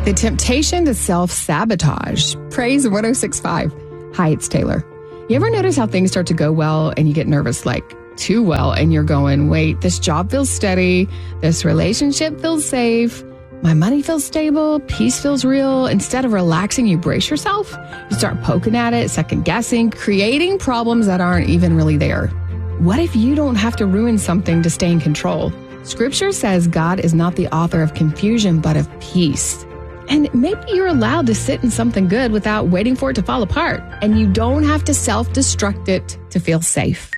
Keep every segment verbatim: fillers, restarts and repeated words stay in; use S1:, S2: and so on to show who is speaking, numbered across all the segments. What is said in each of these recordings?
S1: The temptation to self-sabotage. Praise one oh six point five. Hi, it's Taylor. You ever notice how things start to go well and you get nervous, like too well, and you're going, wait, this job feels steady, this relationship feels safe, my money feels stable, peace feels real. Instead of relaxing, you brace yourself. You start poking at it, second guessing, creating problems that aren't even really there. What if you don't have to ruin something to stay in control? Scripture says God is not the author of confusion, but of peace. And maybe you're allowed to sit in something good without waiting for it to fall apart. And you don't have to self-destruct it to feel safe.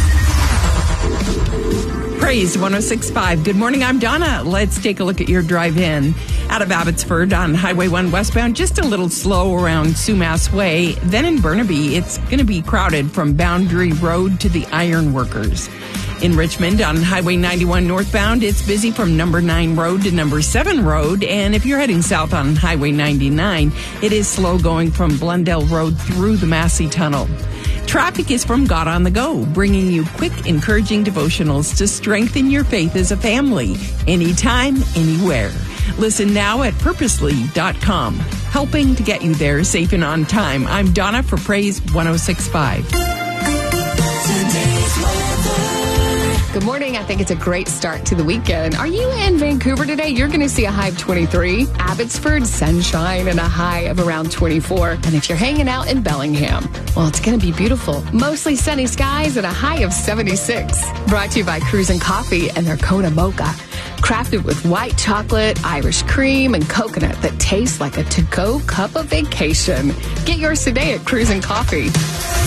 S2: Praise one oh six point five. Good morning, I'm Donna. Let's take a look at your drive in. Out of Abbotsford on Highway one westbound, just a little slow around Sumas Way. Then in Burnaby, it's going to be crowded from Boundary Road to the Iron Workers. In Richmond on Highway ninety-one northbound, it's busy from number nine road to number seven road. And if you're heading south on Highway ninety-nine, it is slow going from Blundell Road through the Massey Tunnel. Traffic is from God on the Go, bringing you quick, encouraging devotionals to strengthen your faith as a family, anytime, anywhere. Listen now at purposely dot com, helping to get you there safe and on time. I'm Donna for Praise one oh six point five.
S1: Good morning. I think it's a great start to the weekend. Are you in Vancouver today? You're going to see a high of twenty-three. Abbotsford, sunshine and a high of around twenty-four. And if you're hanging out in Bellingham, well, it's going to be beautiful. Mostly sunny skies and a high of seventy-six. Brought to you by Cruisin' Coffee and their Kona Mocha. Crafted with white chocolate, Irish cream, and coconut that tastes like a to-go cup of vacation. Get yours today at Cruisin' Coffee.